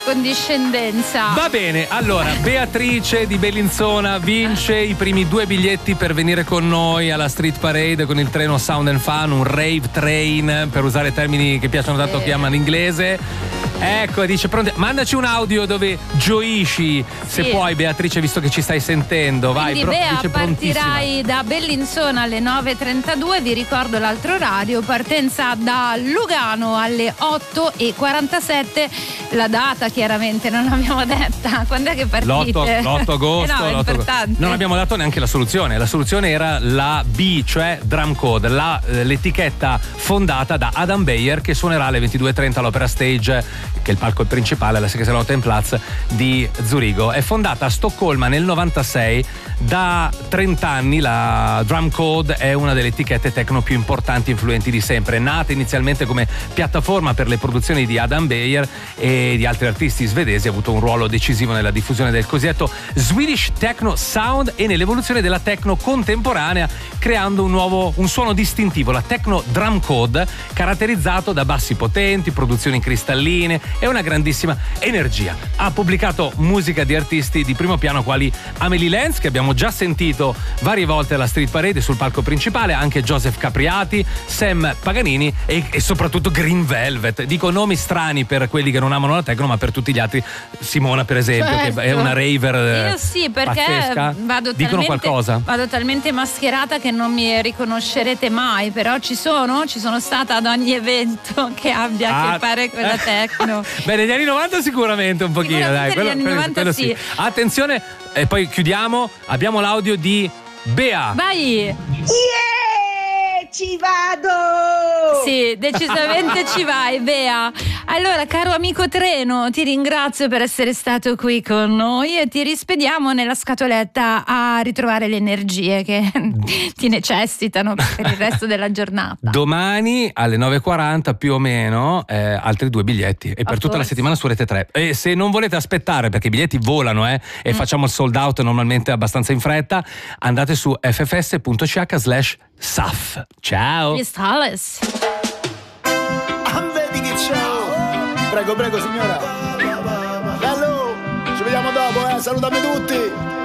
condiscendenza. Va bene, allora Beatrice di Bellinzona vince i primi 2 biglietti per venire con noi alla Street Parade con il treno Sound and Fun, un rave train, per usare termini che piacciono tanto a chi ama l'inglese. Ecco, dice pronto, mandaci un audio dove gioisci, se puoi, Beatrice, visto che ci stai sentendo. Vai. Quindi Bea, partirai da Bellinzona alle 9.32, vi ricordo l'altro orario, partenza da Lugano alle 8.47, la data chiaramente non l'abbiamo detta, quando è che partite? L'8 agosto. No, è importante. Non abbiamo dato neanche la soluzione era la B, cioè Drum Code, l'etichetta fondata da Adam Beyer, che suonerà alle 22.30 all'Opera Stage, che è il palco principale, alla Sekreterlatenplatz di Zurigo. È fondata a Stoccolma nel 96, da 30 anni la Drum Code è una delle etichette techno più importanti e influenti di sempre, nata inizialmente come piattaforma per le produzioni di Adam Beyer e di altri artisti svedesi, ha avuto un ruolo decisivo nella diffusione del cosiddetto Swedish Techno Sound e nell'evoluzione della techno contemporanea, creando un suono distintivo, la Techno Drum Code, caratterizzato da bassi potenti, produzioni cristalline e una grandissima energia. Ha pubblicato musica di artisti di primo piano quali Amelie Lenz, che abbiamo già sentito varie volte alla Street Parade sul palco principale, anche Joseph Capriati, Sam Paganini e soprattutto Green Velvet. Dico nomi strani per quelli che non amano la techno, ma per tutti gli altri, Simona per esempio, certo, che è una raver. Io sì, perché pazzesca. Dicono qualcosa? Vado talmente mascherata che non mi riconoscerete mai, però ci sono stata ad ogni evento che abbia a che fare con la techno. Beh, negli anni 90 sicuramente un pochino, dai. Negli anni 90 sì. Attenzione, e poi chiudiamo, abbiamo l'audio di Bea. Vai! Ci vado! Sì, decisamente ci vai, Bea. Allora, caro amico treno, ti ringrazio per essere stato qui con noi e ti rispediamo nella scatoletta a ritrovare le energie che ti necessitano per il resto della giornata. Domani alle 9.40 più o meno altri 2 biglietti e per tutta la settimana su Rete 3. E se non volete aspettare, perché i biglietti volano e facciamo il sold out normalmente abbastanza in fretta, andate su ffs.ch/SAF. Ciao. Prego signora. Bello, ci vediamo dopo, salutami tutti.